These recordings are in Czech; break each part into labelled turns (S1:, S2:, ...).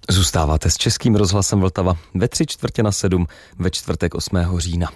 S1: Zůstáváte s Českým rozhlasem Vltava ve 6:45 ve čtvrtek 8. října.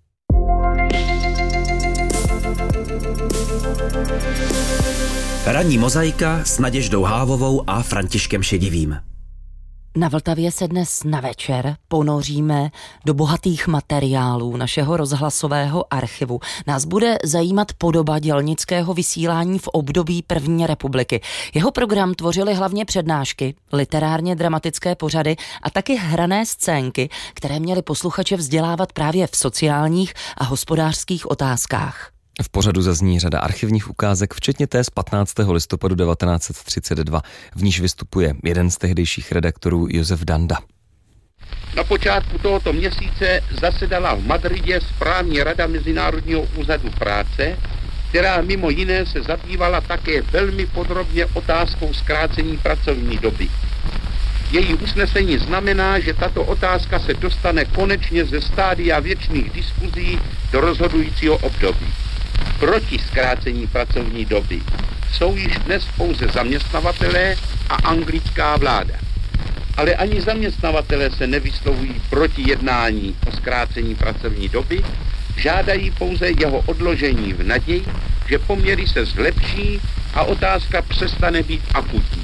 S2: Ranní mozaika s Naděždou Hávovou a Františkem Šedivým.
S3: Na Vltavě se dnes na večer ponoříme do bohatých materiálů našeho rozhlasového archivu. Nás bude zajímat podoba dělnického vysílání v období první republiky. Jeho program tvořily hlavně přednášky, literárně dramatické pořady a taky hrané scénky, které měly posluchače vzdělávat právě v sociálních a hospodářských otázkách.
S1: V pořadu zazní řada archivních ukázek, včetně té z 15. listopadu 1932, v níž vystupuje jeden z tehdejších redaktorů Josef Danda.
S4: Na počátku tohoto měsíce zasedala v Madridě správní rada Mezinárodního úřadu práce, která mimo jiné se zabývala také velmi podrobně otázkou zkrácení pracovní doby. Její usnesení znamená, že tato otázka se dostane konečně ze stádia věčných diskuzí do rozhodujícího období. Proti zkrácení pracovní doby jsou již dnes pouze zaměstnavatelé a anglická vláda. Ale ani zaměstnavatelé se nevyslovují proti jednání o zkrácení pracovní doby, žádají pouze jeho odložení v naději, že poměry se zlepší a otázka přestane být akutní.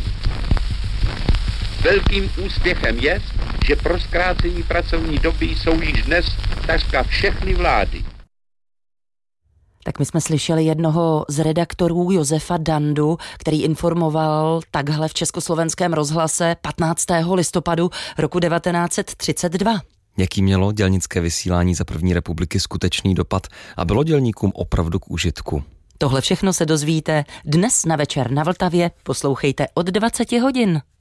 S4: Velkým úspěchem je, že pro zkrácení pracovní doby jsou již dnes takřka všechny vlády.
S3: Tak my jsme slyšeli jednoho z redaktorů Josefa Dandu, který informoval takhle v Československém rozhlase 15. listopadu roku 1932.
S1: Jaký mělo dělnické vysílání za první republiky skutečný dopad a bylo dělníkům opravdu k užitku?
S3: Tohle všechno se dozvíte dnes na večer na Vltavě. Poslouchejte od 20 hodin.